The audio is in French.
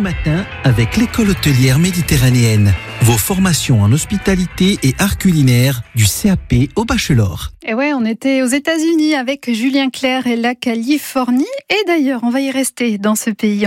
matin avec l'école hôtelière méditerranéenne. Vos formations en hospitalité et art culinaire du CAP au bachelor. Et ouais, on était aux États-Unis avec Julien Clerc et la Californie. Et d'ailleurs, on va y rester dans ce pays.